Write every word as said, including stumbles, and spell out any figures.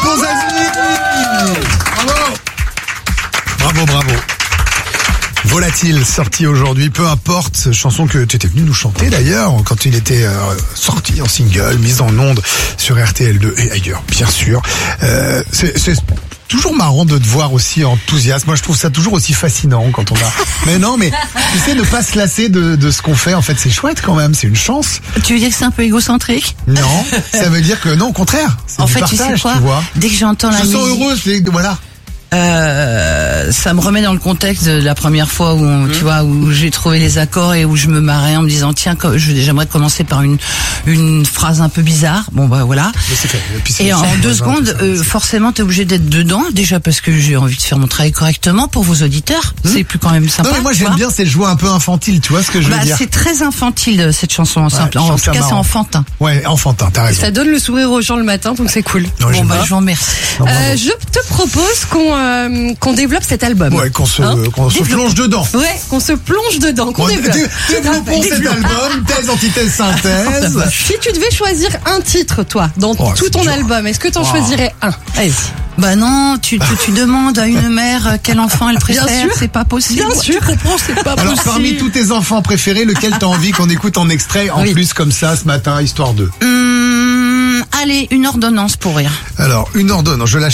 pour Zazie. Bravo. Bravo, bravo. Volatile, sorti aujourd'hui, peu importe, chanson que tu étais venu nous chanter d'ailleurs, quand il était euh, sorti en single, mise en onde sur R T L deux et ailleurs, bien sûr. Euh, c'est, c'est toujours marrant de te voir aussi enthousiaste. Moi, je trouve ça toujours aussi fascinant quand on a... Mais non, mais tu sais, ne pas se lasser de, de ce qu'on fait, en fait, c'est chouette quand même, c'est une chance. Tu veux dire que c'est un peu égocentrique? Non, ça veut dire que non, au contraire. C'est en du fait, partage, tu sais quoi, tu vois. dès que j'entends la Je musique... sens heureuse, c'est- voilà. Euh, ça me remet dans le contexte de la première fois où on, Mmh. tu vois, où j'ai trouvé les accords et où je me marrais en me disant tiens, co- je- j'aimerais commencer par une une phrase un peu bizarre. Bon bah voilà. Mais c'est fait. Et, puis c'est Et en fait. deux Ouais, secondes, c'est ça, euh, c'est- forcément, t'es obligé d'être dedans. Déjà parce que j'ai envie de faire mon travail correctement pour vos auditeurs. C'est plus quand même sympa. Non mais moi tu j'aime vois. bien cette joie un peu infantile, tu vois ce que je veux Bah, dire. c'est très infantile cette chanson. Ouais, simple. je En trouve tout ça cas, c'est marrant. enfantin. Ouais, enfantin, t'as raison. Ça donne le sourire aux gens le matin, donc c'est cool. Non, Bon j'aime bah, bien. je vous remercie. Non, bravo. Euh, je te propose qu'on euh, qu'on développe cet album. Ouais, qu'on se, Hein qu'on se plonge dedans. Ouais, qu'on se plonge dedans, qu'on Bon, développe. dé- Développons cet album, thèse, antithèse, synthèse. Si tu devais choisir un titre, toi, dans Oh, tout c'est ton dur. album, est-ce que t'en Oh. choisirais un? Vas-y. Bah non, tu, tu, tu demandes à une mère euh, quel enfant elle préfère, sûr. c'est pas possible. Bien sûr. Tu comprends, c'est pas Alors possible. parmi tous tes enfants préférés, lequel t'as envie qu'on écoute en extrait, en Oui. plus comme ça ce matin, histoire de. Hum, allez, une ordonnance pour rire. Alors une ordonnance, je la